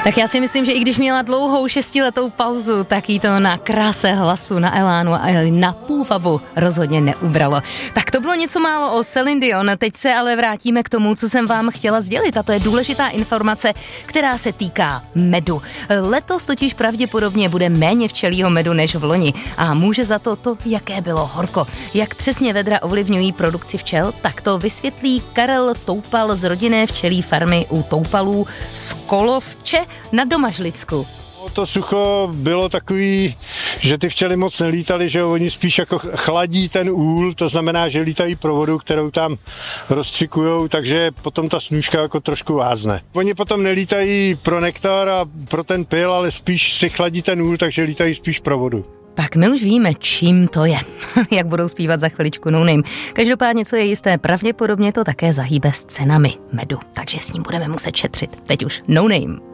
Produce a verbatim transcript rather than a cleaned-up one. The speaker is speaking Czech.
Tak já si myslím, že i když měla dlouhou šestiletou pauzu, tak jí to na kráse hlasu, na elánu a na půvabu rozhodně neubralo. Tak to bylo něco málo o Celine Dion, teď se ale vrátíme k tomu, co jsem vám chtěla sdělit, a to je důležitá informace, která se týká medu. Letos totiž pravděpodobně bude méně včelího medu než v loni a může za to to, jaké bylo horko. Jak přesně vedra ovlivňují produkci včel, tak to vysvětlí Karel Toupal z rodinné včelí farmy u Toupalů z Kolovče na Domažlicku. To sucho bylo takový, že ty včely moc nelítaly, že oni spíš jako chladí ten úl, to znamená, že lítají pro vodu, kterou tam rozstřikujou, takže potom ta snůžka jako trošku vázne. Oni potom nelítají pro nektar a pro ten pyl, ale spíš si chladí ten úl, takže lítají spíš pro vodu. Tak my už víme, čím to je, jak budou zpívat za chviličku No Name. Každopádně, co je jisté, pravděpodobně to také zahýbe s cenami medu, takže s ním budeme muset šetřit. Teď už No Name.